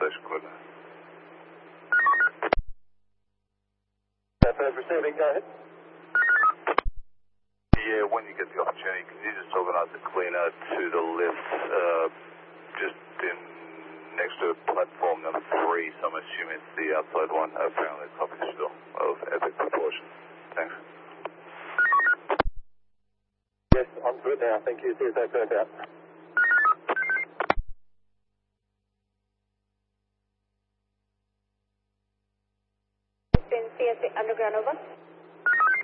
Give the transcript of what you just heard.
station, good. First receiving, go ahead. Yeah, when you get the opportunity, can you just organise a cleaner to the lift, just in next to platform number 3, so I'm assuming it's the outside one, apparently it's copy still of epic proportions. Thanks. Yes, on to it now, thank you. See you so further out. CSA Underground, over.